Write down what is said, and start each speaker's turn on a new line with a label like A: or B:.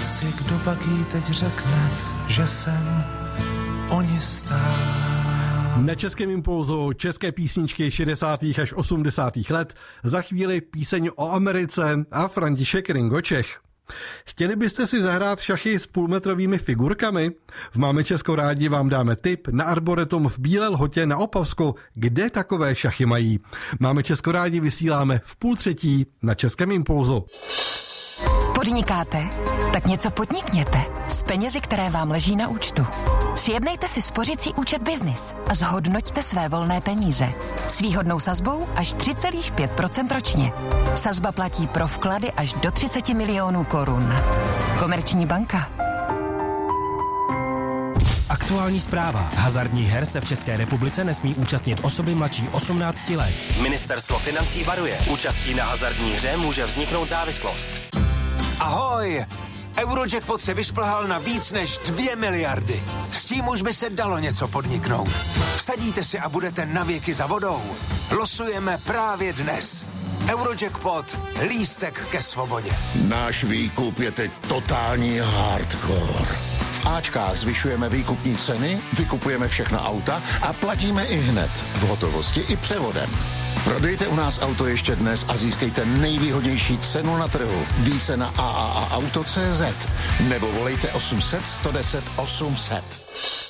A: si, kdo pak jí teď řekne, že jsem o ní stál.
B: Na Českém impulzu české písničky 60. až 80. let, za chvíli píseň o Americe a František Ringo Čech. Chtěli byste si zahrát šachy s půlmetrovými figurkami? V Máme Česko rádi vám dáme tip na Arboretum v Bílé Lhotě na Opavsku, kde takové šachy mají. Máme Česko rádi vysíláme v 2:30 na Českém impulzu.
C: Podnikáte? Tak něco podnikněte s penězi, které vám leží na účtu. Sjednejte si spořicí účet Business a zhodnoťte své volné peníze. S výhodnou sazbou až 3,5% ročně. Sazba platí pro vklady až do 30 milionů korun. Komerční banka.
D: Aktuální zpráva. Hazardních her se v České republice nesmí účastnit osoby mladší 18 let. Ministerstvo financí varuje. Účastí na hazardní hře může vzniknout závislost.
E: Ahoj! Eurojackpot se vyšplhal na víc než 2 miliardy. S tím už by se dalo něco podniknout. Vsadíte si a budete navěky za vodou. Losujeme právě dnes. Eurojackpot. Lístek ke svobodě.
F: Náš výkup je teď totální hardcore. V Ačkách zvyšujeme výkupní ceny, vykupujeme všechna auta a platíme i hned. V hotovosti i převodem. Prodejte u nás auto ještě dnes a získejte nejvýhodnější cenu na trhu. Více na AAAauto.cz nebo volejte 800 110 800.